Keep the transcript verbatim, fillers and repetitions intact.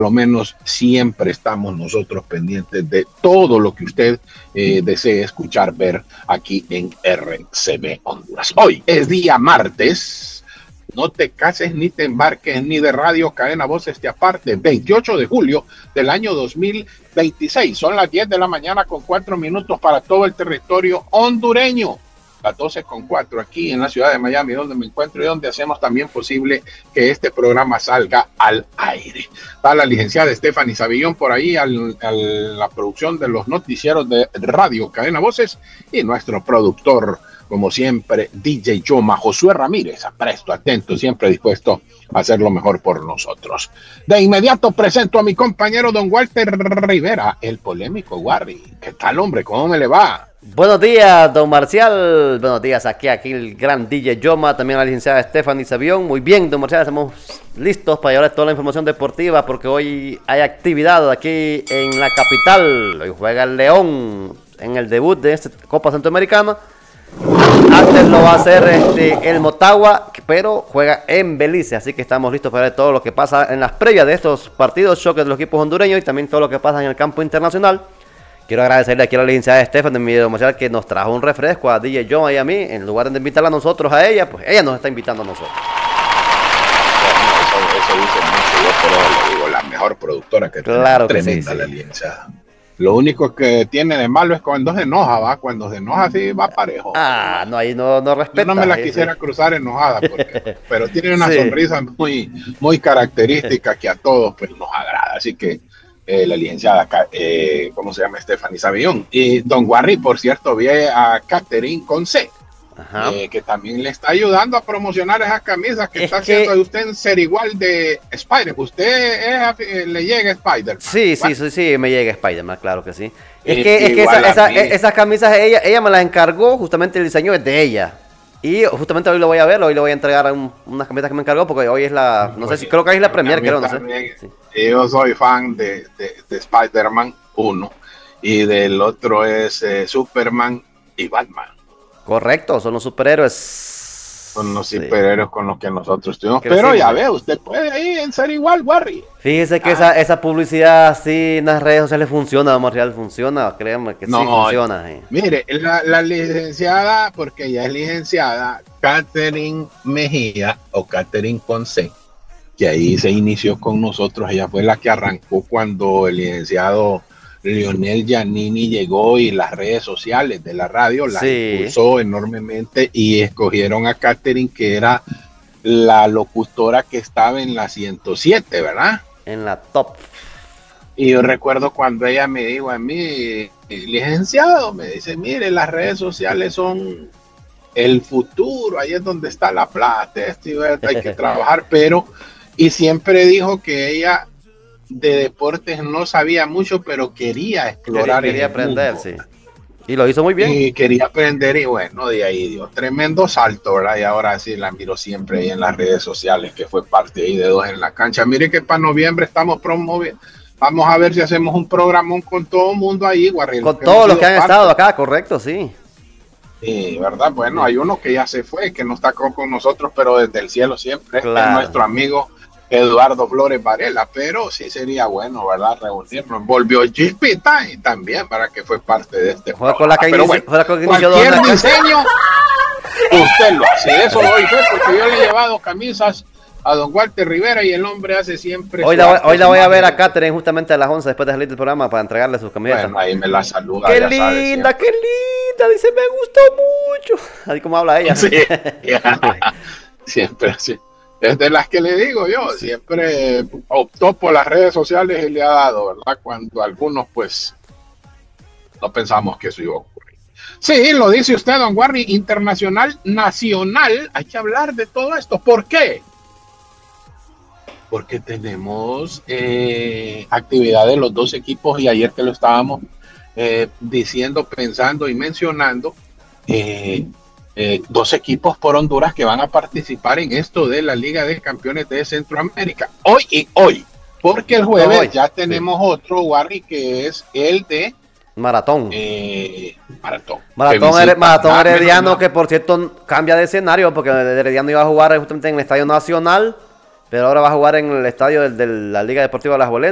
lo menos siempre estamos nosotros pendientes de todo lo que usted eh, desee escuchar, ver aquí en R C B Honduras. Hoy es día martes, no te cases ni te embarques ni de Radio Cadena Voces te aparte, veintiocho de julio del año dos mil veintiséis. Son las diez de la mañana con cuatro minutos para todo el territorio hondureño. Las doce con cuatro aquí en la ciudad de Miami, donde me encuentro y donde hacemos también posible que este programa salga al aire. Está la licenciada Stephanie Savillón por ahí a la producción de los noticieros de Radio Cadena Voces y nuestro productor, como siempre, D J Yoma, Josué Ramírez, presto, atento, siempre dispuesto a hacer lo mejor por nosotros. De inmediato presento a mi compañero don Walter Rivera, el polémico Warri. ¿Qué tal, hombre? ¿Cómo me le va? Buenos días, don Marcial. Buenos días, aquí, aquí el gran D J Yoma, también la licenciada Stephanie Savillón. Muy bien, don Marcial, estamos listos para llevar toda la información deportiva porque hoy hay actividad aquí en la capital. Hoy juega el León en el debut de esta Copa Centroamericana. Antes lo va a hacer este, el Motagua, pero juega en Belice, así que estamos listos para ver todo lo que pasa en las previas de estos partidos, choques de los equipos hondureños y también todo lo que pasa en el campo internacional. Quiero agradecerle aquí a la licenciada Estefan de mi comercial que nos trajo un refresco a D J John y a mí, en lugar de invitarla a nosotros a ella, pues ella nos está invitando a nosotros. Bueno, eso, eso dice mucho, yo pero le digo, la mejor productora que claro tiene, que tremenda sí, la sí. licenciada. Lo único que tiene de malo es cuando se enoja, va, cuando se enoja sí va parejo. Ah, no, ahí no, no respeta. Yo no me la sí, quisiera sí. cruzar enojada, porque, pero tiene una Sí. sonrisa muy, muy característica que a todos pues, nos agrada. Así que eh, la licenciada, eh, ¿cómo se llama? Stephanie Savillón. Y don Warri, por cierto, vi a Catherine Conce, eh, que también le está ayudando a promocionar esas camisas que Es está que... haciendo usted en ser igual de Spider. Usted es, le llega Spider. Sí, sí, sí, sí, me llega Spider-Man, claro que sí. Es Eh, que, es que esa, igual a esa, mí. esas camisas ella, ella me las encargó, justamente el diseño es de ella. Y justamente hoy lo voy a ver, hoy le voy a entregar un, unas camisetas que me encargó porque hoy es la, no sé si, creo que hoy es la premier, creo, no sé. Sí. Yo soy fan de, de, de Spider-Man uno y del otro es eh, Superman y Batman. Correcto, son los superhéroes. Son los Sí. superhéroes con los que nosotros estuvimos. Crecimos, Pero ya ¿eh? ve, usted puede ahí en ser igual, Warri. Fíjese que Ah. esa, esa publicidad así en las redes sociales funciona, vamos real, funciona, créanme que No, sí funciona. Sí. Mire, la, la licenciada, porque ella es licenciada, Catherine Mejía o Catherine Conce, que ahí se inició con nosotros, ella fue la que arrancó cuando el licenciado Lionel Giannini llegó y las redes sociales de la radio la Sí. impulsó enormemente y escogieron a Catherine, que era la locutora que estaba en la ciento siete, ¿verdad? En la top. Y yo recuerdo cuando ella me dijo a mí, licenciado, me dice, mire, las redes sociales son el futuro, ahí es donde está la plata, esto y esto, hay que trabajar, pero, y siempre dijo que ella de deportes no sabía mucho, pero quería explorar. Quería, quería el aprender, mundo. sí. Y lo hizo muy bien. Y quería aprender y bueno, de ahí dio tremendo salto, ¿verdad? Y ahora sí la miro siempre ahí en las redes sociales, que fue parte ahí de Dos en la Cancha. Mire que para noviembre estamos promoviendo, vamos a ver si hacemos un programón con todo el mundo ahí, Guarri. Con todos los que han parte. estado acá, correcto, sí. Sí, ¿verdad? Bueno, hay uno que ya se fue, que no está con, con nosotros, pero desde el cielo siempre, claro. Es nuestro amigo Eduardo Flores Varela, pero sí sería bueno, ¿verdad? Reunirnos. Volvió Chispita y también para que fue parte de este juega con la que pero inicio, bueno, con que cualquier diseño usted lo hace, eso lo doy fe porque yo le he llevado camisas a don Walter Rivera y el hombre hace siempre. Hoy la, hoy la voy a ver a Catherine justamente a las once después de salir del programa para entregarle sus camisetas. Bueno, ahí me la saluda. Qué linda, sabe, qué linda, dice me gustó mucho. Así como habla ella. Sí, siempre así. Es de las que le digo yo, siempre optó por las redes sociales y le ha dado, ¿verdad? Cuando algunos, pues, no pensamos que eso iba a ocurrir. Sí, lo dice usted, don Warri, internacional, nacional, hay que hablar de todo esto. ¿Por qué? Porque tenemos eh, actividad de los dos equipos y ayer que lo estábamos eh, diciendo, pensando y mencionando, eh, Eh, dos equipos por Honduras que van a participar en esto de la Liga de Campeones de Centroamérica. Hoy y hoy, porque el jueves hoy, ya tenemos sí. otro, Warri, que es el de Maratón. Eh, maratón. Maratón, Her Maratón Herediano, que por cierto cambia de escenario, porque Herediano iba a jugar justamente en el Estadio Nacional, pero ahora va a jugar en el estadio de, de la Liga Deportiva Alajuelense.